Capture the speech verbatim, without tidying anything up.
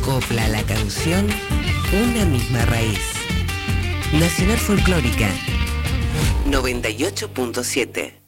copla, la canción, una misma raíz. Nacional Folclórica noventa y ocho punto siete.